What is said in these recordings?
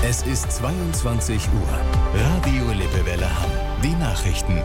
Es ist 22 Uhr. Radio Lippewelle Hamm. Die Nachrichten.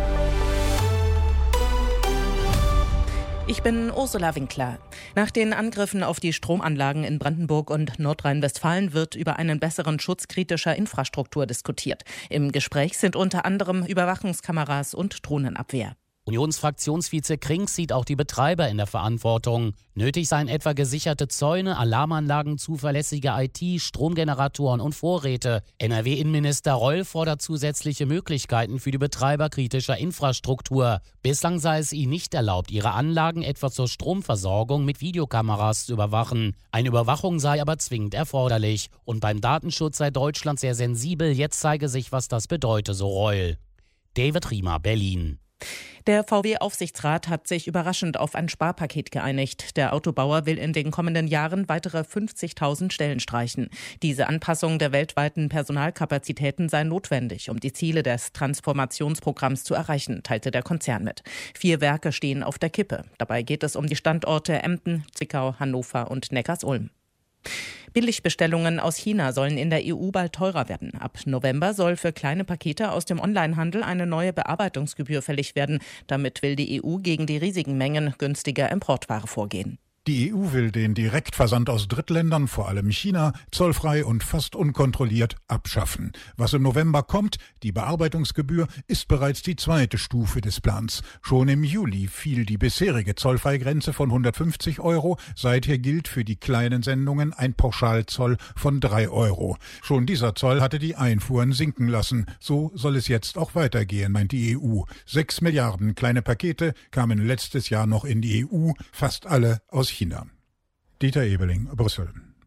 Ich bin Ursula Winkler. Nach den Angriffen auf die Stromanlagen in Brandenburg und Nordrhein-Westfalen wird über einen besseren Schutz kritischer Infrastruktur diskutiert. Im Gespräch sind unter anderem Überwachungskameras und Drohnenabwehr. Unionsfraktionsvize Krings sieht auch die Betreiber in der Verantwortung. Nötig seien etwa gesicherte Zäune, Alarmanlagen, zuverlässige IT, Stromgeneratoren und Vorräte. NRW-Innenminister Reul fordert zusätzliche Möglichkeiten für die Betreiber kritischer Infrastruktur. Bislang sei es ihnen nicht erlaubt, ihre Anlagen etwa zur Stromversorgung mit Videokameras zu überwachen. Eine Überwachung sei aber zwingend erforderlich. Und beim Datenschutz sei Deutschland sehr sensibel. Jetzt zeige sich, was das bedeute, so Reul. David Riemer, Berlin. Der VW-Aufsichtsrat hat sich überraschend auf ein Sparpaket geeinigt. Der Autobauer will in den kommenden Jahren weitere 50.000 Stellen streichen. Diese Anpassung der weltweiten Personalkapazitäten sei notwendig, um die Ziele des Transformationsprogramms zu erreichen, teilte der Konzern mit. 4 Werke stehen auf der Kippe. Dabei geht es um die Standorte Emden, Zwickau, Hannover und Neckarsulm. Billigbestellungen aus China sollen in der EU bald teurer werden. Ab November soll für kleine Pakete aus dem Onlinehandel eine neue Bearbeitungsgebühr fällig werden. Damit will die EU gegen die riesigen Mengen günstiger Importware vorgehen. Die EU will den Direktversand aus Drittländern, vor allem China, zollfrei und fast unkontrolliert abschaffen. Was im November kommt, die Bearbeitungsgebühr, ist bereits die zweite Stufe des Plans. Schon im Juli fiel die bisherige Zollfreigrenze von 150 €. Seither gilt für die kleinen Sendungen ein Pauschalzoll von 3 €. Schon dieser Zoll hatte die Einfuhren sinken lassen. So soll es jetzt auch weitergehen, meint die EU. 6 Milliarden kleine Pakete kamen letztes Jahr noch in die EU, fast alle aus China. Dieter Ebeling, Brüssel.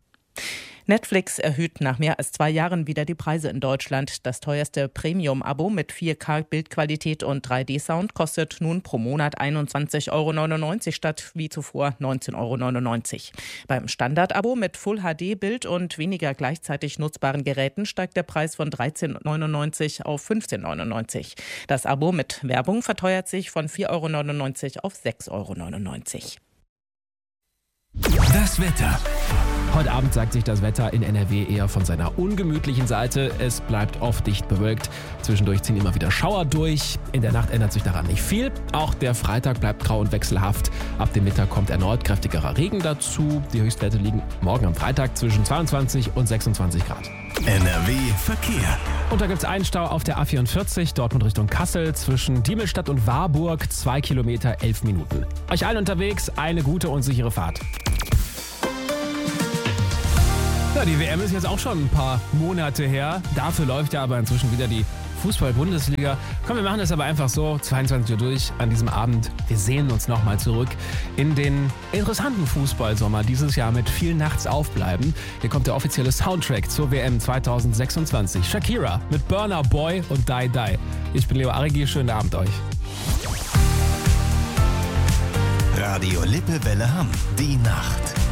Netflix erhöht nach mehr als 2 Jahren wieder die Preise in Deutschland. Das teuerste Premium-Abo mit 4K-Bildqualität und 3D-Sound kostet nun pro Monat 21,99 € statt wie zuvor 19,99 €. Beim Standard-Abo mit Full-HD-Bild und weniger gleichzeitig nutzbaren Geräten steigt der Preis von 13,99 € auf 15,99 €. Das Abo mit Werbung verteuert sich von 4,99 € auf 6,99 €. Das Wetter. Heute Abend zeigt sich das Wetter in NRW eher von seiner ungemütlichen Seite. Es bleibt oft dicht bewölkt. Zwischendurch ziehen immer wieder Schauer durch. In der Nacht ändert sich daran nicht viel. Auch der Freitag bleibt grau und wechselhaft. Ab dem Mittag kommt erneut kräftigerer Regen dazu. Die Höchstwerte liegen morgen am Freitag zwischen 22 und 26 Grad. NRW Verkehr. Und da gibt es einen Stau auf der A44, Dortmund Richtung Kassel, zwischen Diemelstadt und Warburg, 2 Kilometer, 11 Minuten. Euch allen unterwegs eine gute und sichere Fahrt. Ja, die WM ist jetzt auch schon ein paar Monate her. Dafür läuft ja aber inzwischen wieder die Fußball-Bundesliga. Komm, wir machen das aber einfach so, 22 Uhr durch an diesem Abend. Wir sehnen uns nochmal zurück in den interessanten Fußballsommer dieses Jahr mit viel Nachts aufbleiben. Hier kommt der offizielle Soundtrack zur WM 2026. Shakira mit Burna Boy und Die Die. Ich bin Leo Arigi, schönen Abend euch. Radio Lippewelle Hamm. Die Nacht.